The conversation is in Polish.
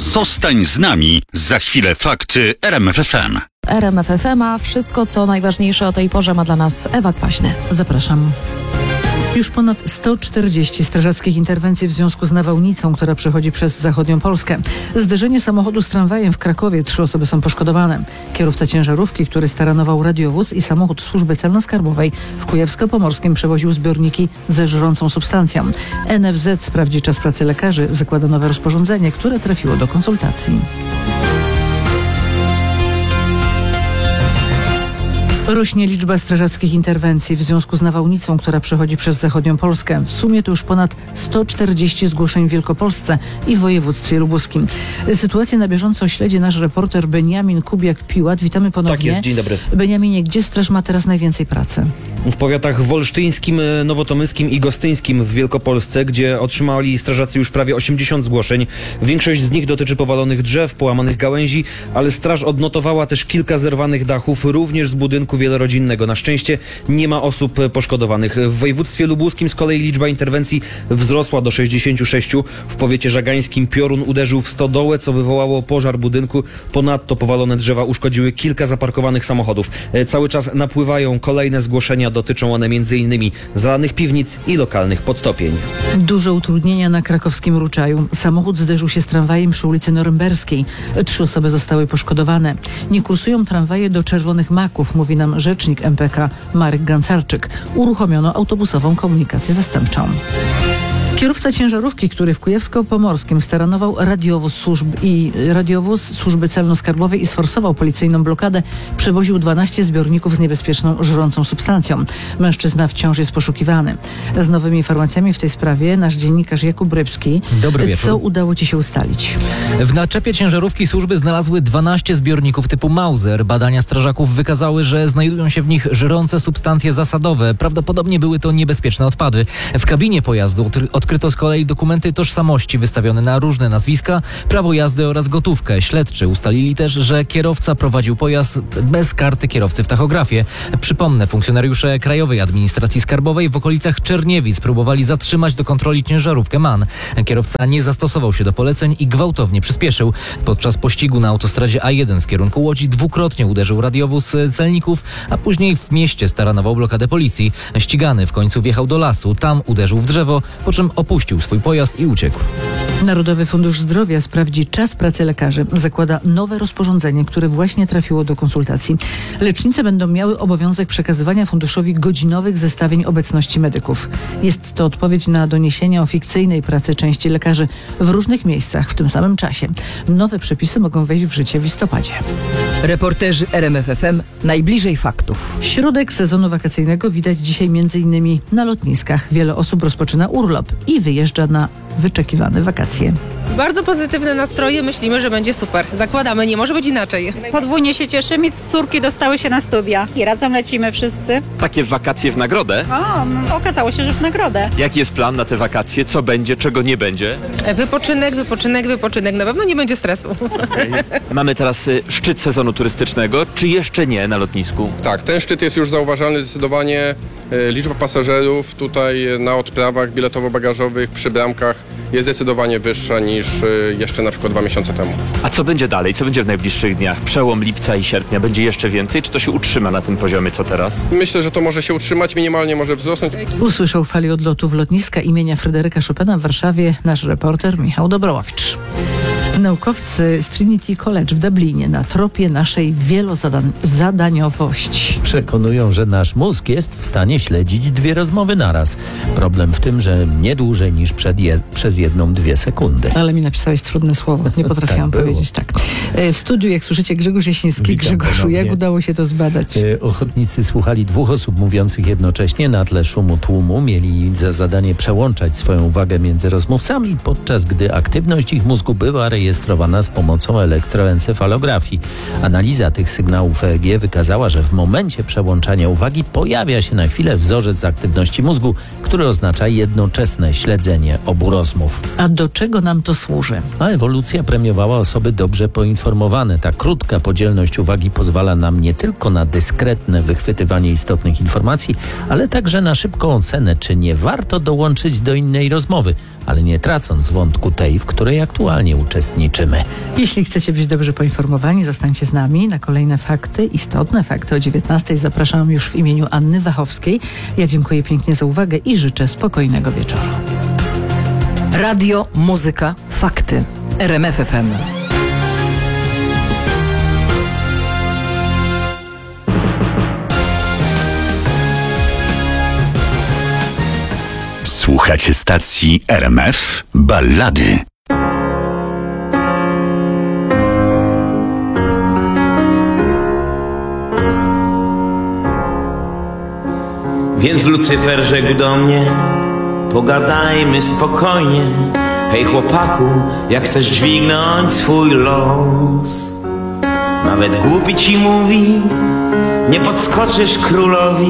Zostań z nami. Za chwilę fakty RMF FM. RMF FM, a wszystko co najważniejsze o tej porze ma dla nas Ewa Kwaśny. Zapraszam. Już ponad 140 strażackich interwencji w związku z nawałnicą, która przechodzi przez zachodnią Polskę. Zderzenie samochodu z tramwajem w Krakowie. 3 osoby są poszkodowane. Kierowca ciężarówki, który staranował radiowóz, i samochód służby celno-skarbowej w Kujawsko-Pomorskim przewoził zbiorniki ze żrącą substancją. NFZ sprawdzi czas pracy lekarzy. Zakłada nowe rozporządzenie, które trafiło do konsultacji. Rośnie liczba strażackich interwencji w związku z nawałnicą, która przechodzi przez zachodnią Polskę. W sumie to już ponad 140 zgłoszeń w Wielkopolsce i w województwie lubuskim. Sytuację na bieżąco śledzi nasz reporter Beniamin Kubiak-Piłat. Witamy ponownie. Tak jest, dzień dobry. Beniaminie, gdzie straż ma teraz najwięcej pracy? W powiatach wolsztyńskim, nowotomyskim i gostyńskim w Wielkopolsce, gdzie otrzymali strażacy już prawie 80 zgłoszeń. Większość z nich dotyczy powalonych drzew, połamanych gałęzi, ale straż odnotowała też kilka zerwanych dachów, również z budynku wielorodzinnego. Na szczęście nie ma osób poszkodowanych. W województwie lubuskim z kolei liczba interwencji wzrosła do 66. W powiecie żagańskim piorun uderzył w stodołę, co wywołało pożar budynku. Ponadto powalone drzewa uszkodziły kilka zaparkowanych samochodów. Cały czas napływają kolejne zgłoszenia. Dotyczą one m.in. zalanych piwnic i lokalnych podtopień. Duże utrudnienia na krakowskim Ruczaju. Samochód zderzył się z tramwajem przy ulicy Norymberskiej. 3 osoby zostały poszkodowane. Nie kursują tramwaje do Czerwonych Maków, mówi nam rzecznik MPK Marek Gancarczyk. Uruchomiono autobusową komunikację zastępczą. Kierowca ciężarówki, który w Kujawsko-Pomorskim staranował radiowóz służby celno-skarbowej i sforsował policyjną blokadę, przewoził 12 zbiorników z niebezpieczną, żrącą substancją. Mężczyzna wciąż jest poszukiwany. Z nowymi informacjami w tej sprawie nasz dziennikarz Jakub Rybski. Dobry wieczór. Co udało Ci się ustalić? W naczepie ciężarówki służby znalazły 12 zbiorników typu Mauser. Badania strażaków wykazały, że znajdują się w nich żrące substancje zasadowe. Prawdopodobnie były to niebezpieczne odpady. W kabinie pojazdu odkryto z kolei dokumenty tożsamości wystawione na różne nazwiska, prawo jazdy oraz gotówkę. Śledczy ustalili też, że kierowca prowadził pojazd bez karty kierowcy w tachografie. Przypomnę, funkcjonariusze Krajowej Administracji Skarbowej w okolicach Czerniewic próbowali zatrzymać do kontroli ciężarówkę MAN. Kierowca nie zastosował się do poleceń i gwałtownie przyspieszył. Podczas pościgu na autostradzie A1 w kierunku Łodzi dwukrotnie uderzył radiowóz celników, a później w mieście staranował blokadę policji. Ścigany w końcu wjechał do lasu, tam uderzył w drzewo, po czym opuścił swój pojazd i uciekł. Narodowy Fundusz Zdrowia sprawdzi czas pracy lekarzy. Zakłada nowe rozporządzenie, które właśnie trafiło do konsultacji. Lecznice będą miały obowiązek przekazywania funduszowi godzinowych zestawień obecności medyków. Jest to odpowiedź na doniesienia o fikcyjnej pracy części lekarzy w różnych miejscach w tym samym czasie. Nowe przepisy mogą wejść w życie w listopadzie. Reporterzy RMF FM najbliżej faktów. Środek sezonu wakacyjnego widać dzisiaj m.in. na lotniskach. Wiele osób rozpoczyna urlop i wyjeżdża na wyczekiwane wakacje. Bardzo pozytywne nastroje, myślimy, że będzie super. Zakładamy, nie może być inaczej. Podwójnie się cieszymy, córki dostały się na studia i razem lecimy wszyscy. Takie wakacje w nagrodę? Okazało się, że w nagrodę. Jaki jest plan na te wakacje? Co będzie, czego nie będzie? Wypoczynek. Na pewno nie będzie stresu. Mamy teraz szczyt sezonu turystycznego, czy jeszcze nie na lotnisku? Tak, ten szczyt jest już zauważalny zdecydowanie. Liczba pasażerów tutaj na odprawach biletowo-bagażowych przy bramkach jest zdecydowanie wyższa niż jeszcze na przykład 2 miesiące temu. A co będzie dalej? Co będzie w najbliższych dniach? Przełom lipca i sierpnia będzie jeszcze więcej? Czy to się utrzyma na tym poziomie, co teraz? Myślę, że to może się utrzymać, minimalnie może wzrosnąć. Usłyszał fali odlotów lotniska imienia Fryderyka Chopina w Warszawie nasz reporter Michał Dobrołowicz. Naukowcy z Trinity College w Dublinie na tropie naszej wielozadaniowości. Przekonują, że nasz mózg jest w stanie śledzić 2 rozmowy naraz. Problem w tym, że nie dłużej niż przez 1-2 sekundy. Ale mi napisałeś trudne słowo, nie potrafiłam powiedzieć tak. W studiu, jak słyszycie, Grzegorz Jasiński. Grzegorzu, jak udało się to zbadać? Ochotnicy słuchali 2 osób mówiących jednocześnie na tle szumu tłumu. Mieli za zadanie przełączać swoją uwagę między rozmówcami, podczas gdy aktywność ich mózgu była rejestrowana z pomocą elektroencefalografii. Analiza tych sygnałów EEG wykazała, że w momencie przełączania uwagi pojawia się na chwilę wzorzec aktywności mózgu, który oznacza jednoczesne śledzenie obu rozmów. A do czego nam to służy? A ewolucja premiowała osoby dobrze poinformowane. Ta krótka podzielność uwagi pozwala nam nie tylko na dyskretne wychwytywanie istotnych informacji, ale także na szybką ocenę, czy nie warto dołączyć do innej rozmowy, ale nie tracąc wątku tej, w której aktualnie uczestniczy. uczestniczymy. Jeśli chcecie być dobrze poinformowani, zostańcie z nami na kolejne fakty, istotne fakty o 19:00. Zapraszam już w imieniu Anny Wachowskiej. Ja dziękuję pięknie za uwagę i życzę spokojnego wieczoru. Radio, muzyka, fakty. RMF FM. Słuchacie stacji RMF Ballady. Więc Lucyfer rzekł do mnie: pogadajmy spokojnie. Hej chłopaku, jak chcesz dźwignąć swój los, nawet głupi ci mówi, nie podskoczysz królowi.